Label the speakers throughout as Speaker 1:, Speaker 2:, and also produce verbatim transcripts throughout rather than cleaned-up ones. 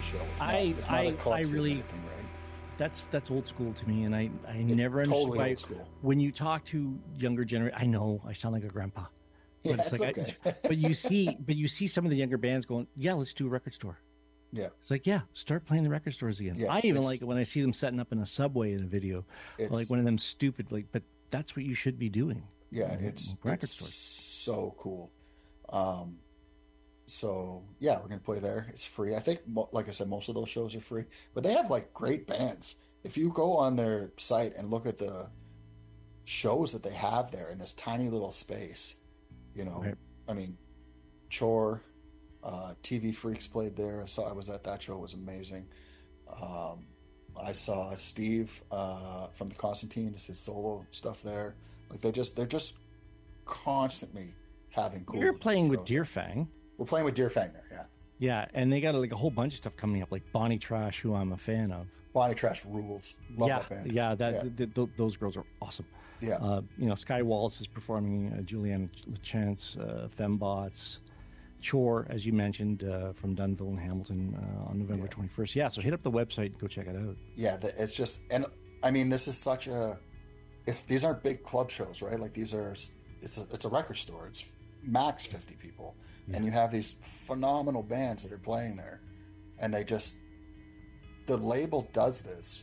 Speaker 1: show. It's not,
Speaker 2: I
Speaker 1: it's not
Speaker 2: I
Speaker 1: a club
Speaker 2: I
Speaker 1: scene or
Speaker 2: really
Speaker 1: anything, right?
Speaker 2: that's that's old school to me, and I I never understood
Speaker 1: totally
Speaker 2: why
Speaker 1: old school.
Speaker 2: when you talk to younger generation. I know I sound like a grandpa, but
Speaker 1: Yeah,
Speaker 2: it's,
Speaker 1: it's
Speaker 2: like
Speaker 1: okay.
Speaker 2: I, but you see but you see some of the younger bands going, yeah, let's do a record store.
Speaker 1: Yeah.
Speaker 2: It's like, yeah, start playing the record stores again.
Speaker 1: Yeah,
Speaker 2: I even
Speaker 1: it's-
Speaker 2: like it when I see them setting up in a subway in a video,
Speaker 1: It's-
Speaker 2: like one of them stupid like. But that's what you should be doing.
Speaker 1: Yeah, it's
Speaker 2: record
Speaker 1: it's
Speaker 2: stores.
Speaker 1: so cool. Um, so yeah, we're gonna play there. It's free. I think, mo- like I said, most of those shows are free, but they have like great bands. If you go on their site and look at the shows that they have there in this tiny little space, you know,
Speaker 2: Right.
Speaker 1: I mean, Chore, uh, T V Freaks played there. I saw. I was at that show. It was amazing. Um, I saw Steve uh, from the Constantine. This is solo stuff there. Like they just they're just constantly having cool.
Speaker 2: You're playing with
Speaker 1: shows.
Speaker 2: Deer Fang.
Speaker 1: We're playing with Deer Fang there, yeah.
Speaker 2: Yeah, and they got like a whole bunch of stuff coming up, like Bonnie Trash, who I'm a fan of.
Speaker 1: Bonnie Trash rules. Love
Speaker 2: yeah,
Speaker 1: that band.
Speaker 2: yeah, that
Speaker 1: yeah.
Speaker 2: th- th- those girls are awesome.
Speaker 1: Yeah.
Speaker 2: Uh, you know, Sky Wallace is performing, uh, Juliana LaChance, uh, Fembots, Chore, as you mentioned, uh, from Dunville and Hamilton uh, on November
Speaker 1: Yeah.
Speaker 2: twenty-first. Yeah, so hit up the website and go check it out.
Speaker 1: Yeah, the, it's just, and I mean, this is such a. If these aren't big club shows, right? Like these are, it's a, it's a record store. It's max fifty people,
Speaker 2: Yeah.
Speaker 1: and you have these phenomenal bands that are playing there, and they just, the label does this,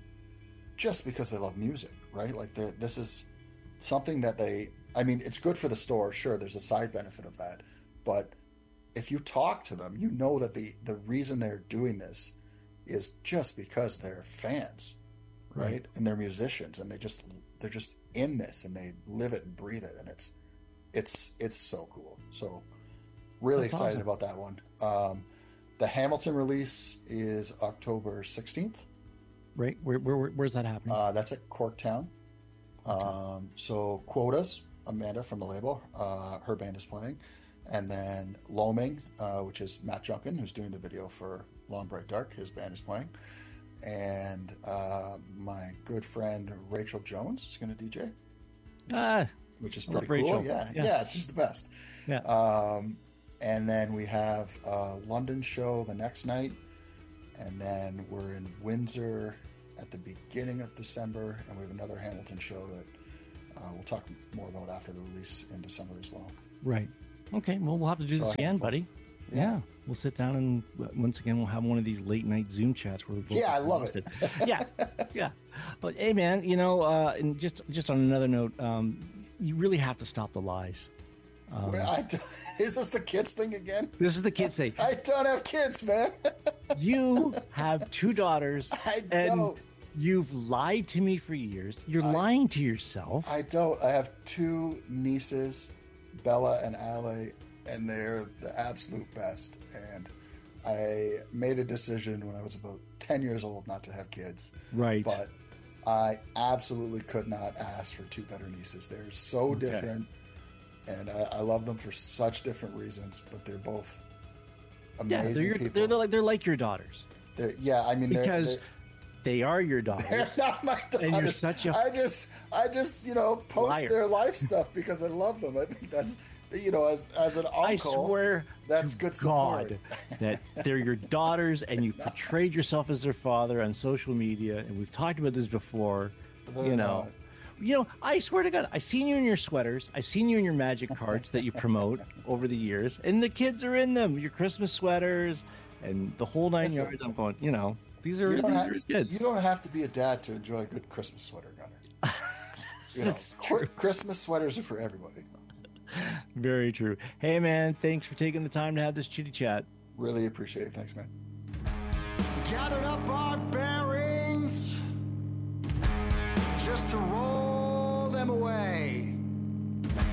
Speaker 1: just because they love music, right? Like they're this is something that they. I mean, it's good for the store. Sure, there's a side benefit of that, but if you talk to them, you know that the the reason they're doing this is just because they're fans, right?
Speaker 2: Right.
Speaker 1: And they're musicians, and they just they're just in this, and they live it and breathe it, and it's it's it's so cool. So really
Speaker 2: That's
Speaker 1: excited
Speaker 2: awesome.
Speaker 1: about that one. Um, the Hamilton release is October sixteenth.
Speaker 2: Right? Where, where, where where's that happening?
Speaker 1: Uh, that's at Corktown. Um, so Quotas, Amanda from the label, uh, her band is playing. And then Loaming, uh, which is Matt Junkin, who's doing the video for Long Bright Dark, his band is playing. And uh, my good friend Rachel Jones is going to D J,
Speaker 2: ah,
Speaker 1: which is
Speaker 2: I
Speaker 1: pretty
Speaker 2: love
Speaker 1: cool.
Speaker 2: Rachel.
Speaker 1: Yeah,
Speaker 2: Yeah.
Speaker 1: yeah, she's the best.
Speaker 2: yeah.
Speaker 1: Um, and then we have a London show the next night. And then we're in Windsor at the beginning of December. And we have another Hamilton show that uh, we'll talk more about after the release in December as well.
Speaker 2: Right. Okay. Well, we'll have to do
Speaker 1: So
Speaker 2: this
Speaker 1: I
Speaker 2: again,
Speaker 1: have fun.
Speaker 2: buddy. Yeah.
Speaker 1: Yeah.
Speaker 2: We'll sit down and uh, once again we'll have one of these late night Zoom chats where we're both
Speaker 1: Yeah, I love it.
Speaker 2: exhausted. yeah, yeah. But hey, man, you know, uh, and just just on another note, um, you really have to stop the lies. Um,
Speaker 1: Well, I d- is this the kids thing again?
Speaker 2: this is the kids thing.
Speaker 1: I don't have kids, man.
Speaker 2: You have two daughters,
Speaker 1: I
Speaker 2: and
Speaker 1: don't.
Speaker 2: you've lied to me for years. You're lying to yourself.
Speaker 1: I don't. I have two nieces, Bella and Ale, and they're the absolute best. And I made a decision when I was about ten years old not to have kids.
Speaker 2: Right.
Speaker 1: But I absolutely could not ask for two better nieces. They're so
Speaker 2: Okay.
Speaker 1: different, and I, I love them for such different reasons. But they're both
Speaker 2: yeah,
Speaker 1: amazing
Speaker 2: they're, your,
Speaker 1: people.
Speaker 2: they're, they're like they're like your daughters
Speaker 1: They're- yeah, I mean, they're,
Speaker 2: because
Speaker 1: they're,
Speaker 2: they are your
Speaker 1: they're
Speaker 2: daughters.
Speaker 1: not my daughters.
Speaker 2: And you're such a
Speaker 1: I just, I just, you know, post
Speaker 2: liar.
Speaker 1: their life stuff because I love them. I think that's, you know, as as an uncle,
Speaker 2: I swear
Speaker 1: that's
Speaker 2: to
Speaker 1: good support.
Speaker 2: God that they're your daughters and you've portrayed yourself as their father on social media, and we've talked about this before.
Speaker 1: They're
Speaker 2: you know,
Speaker 1: not.
Speaker 2: you know, I swear to God, I've seen you in your sweaters, I've seen you in your magic cards that you promote over the years, and the kids are in them. Your Christmas sweaters and the whole nine
Speaker 1: Listen,
Speaker 2: yards. I'm going, you know, these are
Speaker 1: You
Speaker 2: these
Speaker 1: don't,
Speaker 2: are
Speaker 1: have,
Speaker 2: his kids.
Speaker 1: you don't have to be a dad to enjoy a good Christmas sweater, Gunner. You know,
Speaker 2: It's
Speaker 1: qu-
Speaker 2: true.
Speaker 1: Christmas sweaters are for everybody.
Speaker 2: Very true. Hey, man, thanks for taking the time to have this chitty chat.
Speaker 1: Really appreciate it. Thanks, man.
Speaker 3: Gathered up our bearings just to roll